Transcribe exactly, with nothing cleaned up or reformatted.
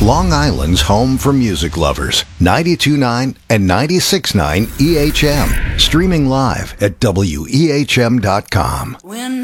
Long Island's home for music lovers. ninety-two point nine and ninety-six point nine E H M. Streaming live at W E H M dot com. When